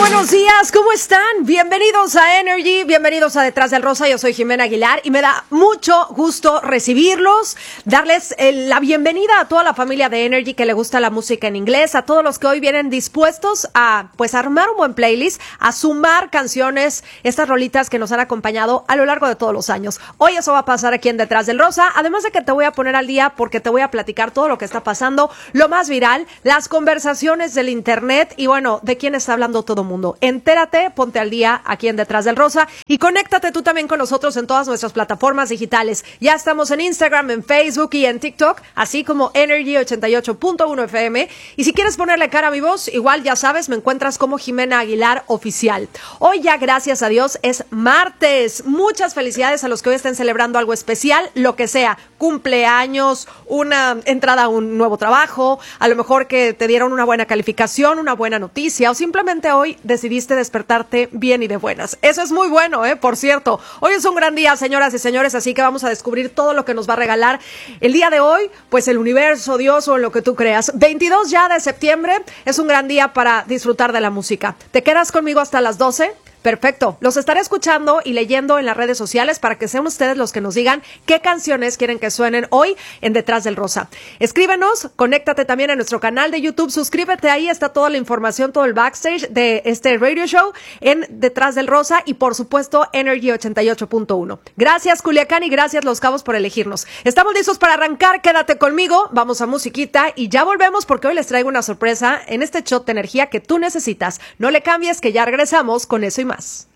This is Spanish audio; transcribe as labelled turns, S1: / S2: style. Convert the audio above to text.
S1: buenos días, ¿cómo están? Bienvenidos a Energy, bienvenidos a Detrás del Rosa, yo soy Jimena Aguilar y me da mucho gusto recibirlos, darles la bienvenida a toda la familia de Energy que le gusta la música en inglés, a todos los que hoy vienen dispuestos a pues armar un buen playlist, a sumar canciones, estas rolitas que nos han acompañado a lo largo de todos los años. Hoy eso va a pasar aquí en Detrás del Rosa, además de que te voy a poner al día porque te voy a platicar todo lo que está pasando, lo más viral, las conversaciones del internet y bueno, de quién está hablando todo mundo. Entérate, ponte al día aquí en Detrás del Rosa y conéctate tú también con nosotros en todas nuestras plataformas digitales. Ya estamos en Instagram, en Facebook y en TikTok, así como Energy 88.1 FM. Y si quieres ponerle cara a mi voz, igual ya sabes, me encuentras como Jimena Aguilar Oficial. Hoy ya, gracias a Dios, es martes. Muchas felicidades a los que hoy estén celebrando algo especial, lo que sea, cumpleaños, una entrada a un nuevo trabajo, a lo mejor que te dieron una buena calificación, una buena noticia o simplemente hoy decidiste despertarte bien y de buenas. Eso es muy bueno, por cierto. Hoy es un gran día, señoras y señores, así que vamos a descubrir todo lo que nos va a regalar el día de hoy, pues el universo, Dios o en lo que tú creas. 22 ya de septiembre, es un gran día para disfrutar de la música. ¿Te quedas conmigo hasta las 12? Perfecto, los estaré escuchando y leyendo en las redes sociales para que sean ustedes los que nos digan qué canciones quieren que suenen hoy en Detrás del Rosa. Escríbenos, conéctate también a nuestro canal de YouTube, suscríbete, ahí está toda la información, todo el backstage de este radio show en Detrás del Rosa y por supuesto Energy 88.1. Gracias Culiacán y gracias Los Cabos por elegirnos. Estamos listos para arrancar, quédate conmigo, vamos a musiquita y ya volvemos porque hoy les traigo una sorpresa en este shot de energía que tú necesitas. No le cambies que ya regresamos con eso y más.